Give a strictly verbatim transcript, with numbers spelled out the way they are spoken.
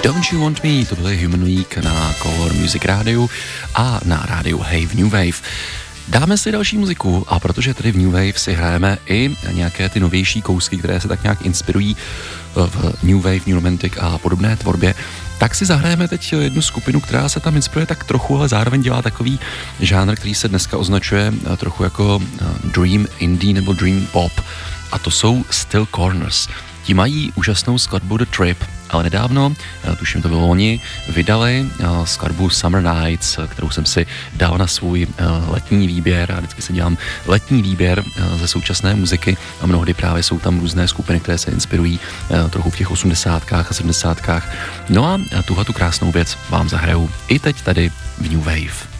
Don't You Want Me, to byly Human League na Color Music rádiu a na rádiu Hey v New Wave. Dáme si další muziku a protože tady v New Wave si hrajeme i nějaké ty novější kousky, které se tak nějak inspirují v New Wave, New Romantic a podobné tvorbě, tak si zahrajeme teď jednu skupinu, která se tam inspiruje tak trochu, ale zároveň dělá takový žánr, který se dneska označuje trochu jako Dream Indie nebo Dream Pop, a to jsou Still Corners. Ti mají úžasnou skladbu The Trip, ale nedávno, tuším to bylo oni, vydali skladbu Summer Nights, kterou jsem si dal na svůj letní výběr a vždycky si dělám letní výběr ze současné muziky a mnohdy právě jsou tam různé skupiny, které se inspirují trochu v těch osmdesátkách a sedmdesátkách. No a tuhle tu krásnou věc vám zahraju i teď tady v New Wave.